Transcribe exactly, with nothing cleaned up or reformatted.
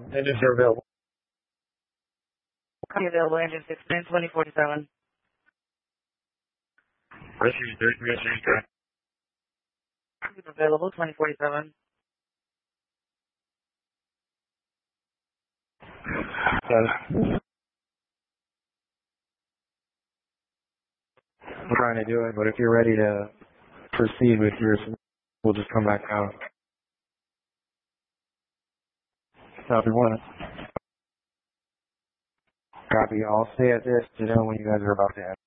Engines are available. Copy available, engine six nine twenty forty-seven. Rescue thirty-three, rescue track. Available, twenty forty-seven. Uh, I'm trying to do it, but if you're ready to proceed with yours, we'll just come back out. Copy one. Copy. I'll stay at this to know when you guys are about to end.